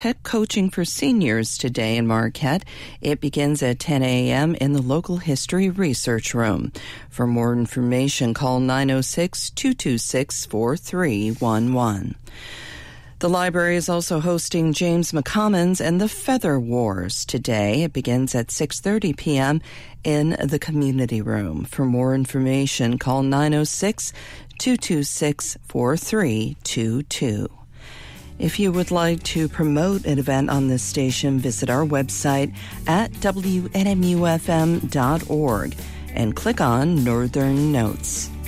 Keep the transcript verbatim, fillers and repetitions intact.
Pet coaching for seniors today in Marquette. It begins at ten a.m. in the local history research room. For more information, call nine oh six, two two six, four three one one. The library is also hosting James McCommons and the Feather Wars today. It begins at six thirty p.m. in the community room. For more information, call nine oh six, two two six, four three two two. If you would like to promote an event on this station, visit our website at w n m u f m dot org and click on Northern Notes.